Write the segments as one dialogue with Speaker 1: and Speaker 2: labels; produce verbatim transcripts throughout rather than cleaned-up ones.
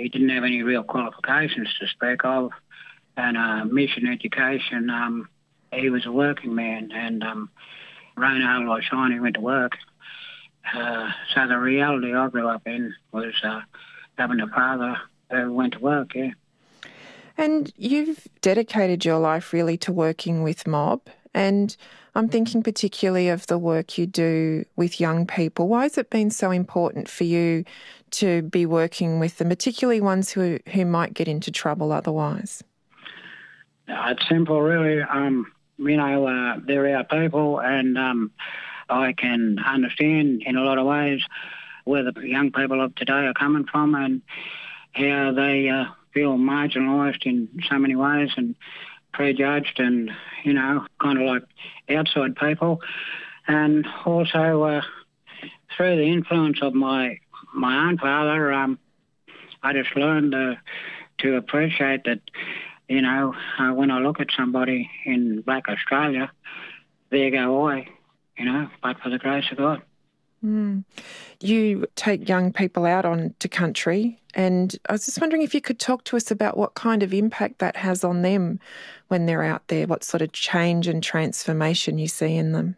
Speaker 1: he didn't have any real qualifications to speak of, and uh, mission education. Um, he was a working man, and um, rain, hail or shine, he went to work. Uh, so the reality I grew up in was uh, having a father who went to work, yeah.
Speaker 2: And you've dedicated your life really to working with mob, and I'm thinking particularly of the work you do with young people. Why has it been so important for you to be working with them, particularly ones who who might get into trouble otherwise?
Speaker 1: Uh, it's simple, really. Um, you know, uh, they're our people, and um, I can understand in a lot of ways where the young people of today are coming from and how they uh, feel marginalised in so many ways and prejudged and, you know, kind of like outside people. And also uh, through the influence of my my own father, um, I just learned uh, to appreciate that, you know, uh, when I look at somebody in Black Australia, there go I, you know, but for the grace of God.
Speaker 2: Mm. You take young people out onto country, and I was just wondering if you could talk to us about what kind of impact that has on them when they're out there, what sort of change and transformation you see in them.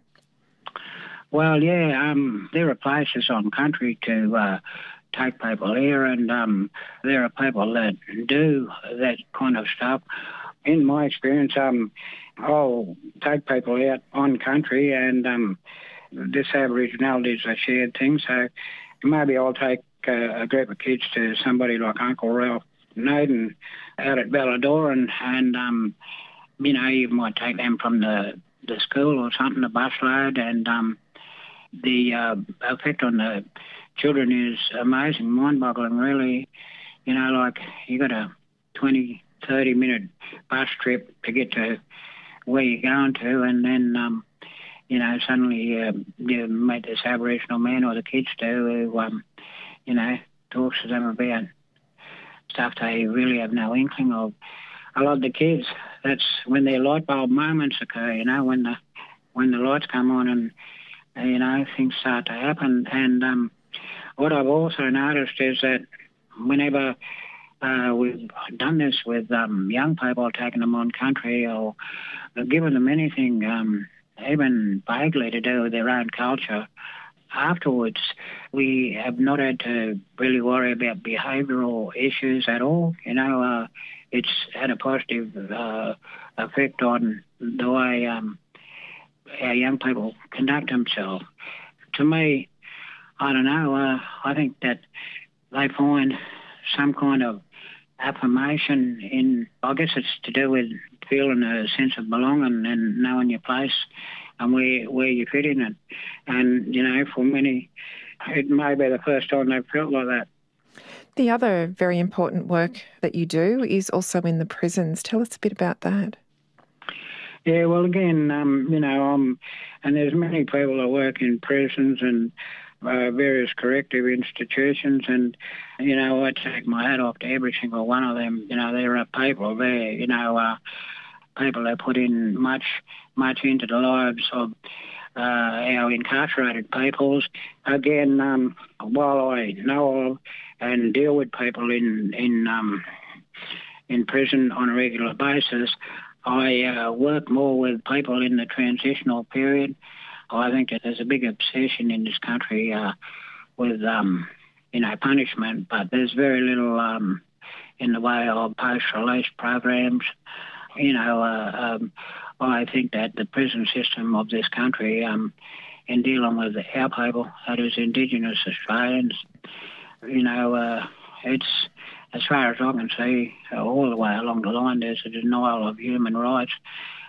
Speaker 1: Well, yeah, um, there are places on country to uh, take people here, and um, there are people that do that kind of stuff. In my experience, um, I'll take people out on country, and um, this Aboriginality is a shared thing, so maybe I'll take uh, a group of kids to somebody like Uncle Ralph Naden out at Balladoran, and, um, you know, you might take them from the, the school or something, a busload, and um, the uh, effect on the children is amazing, mind-boggling, really. You know, like you got a twenty, thirty minute bus trip to get to where you're going to, and then, um, you know, suddenly uh, you meet this Aboriginal man, or the kids do, who, um, you know, talks to them about stuff they really have no inkling of. I love the kids. That's when their light bulb moments occur, you know, when the when the lights come on and, you know, things start to happen. And um, what I've also noticed is that whenever uh, we've done this with um, young people, taking them on country or giving them anything, um, even vaguely to do with their own culture, afterwards we have not had to really worry about behavioural issues at all. You know, uh, it's had a positive uh, effect on the way um, our young people conduct themselves. To me, I don't know, uh, I think that they find some kind of affirmation in, I guess it's to do with feeling a sense of belonging and knowing your place and where where you fit in it. And, you know, for many, it may be the first time they've felt like that.
Speaker 2: The other very important work that you do is also in the prisons. Tell us a bit about that.
Speaker 1: Yeah, well, again, um, you know, um, and there's many people that work in prisons and uh, various corrective institutions, and, you know, I take my hat off to every single one of them. You know, there are people there, you know, uh, people that put in much, much into the lives of uh, our incarcerated peoples. Again, um, while I know of and deal with people in in um, in prison on a regular basis, I uh, work more with people in the transitional period. I think that there's a big obsession in this country uh, with, um, you know, punishment, but there's very little um, in the way of post-release programs. You know, uh, um, I think that the prison system of this country, um, in dealing with our people, that is Indigenous Australians, you know, uh, it's, as far as I can see, uh, all the way along the line, there's a denial of human rights.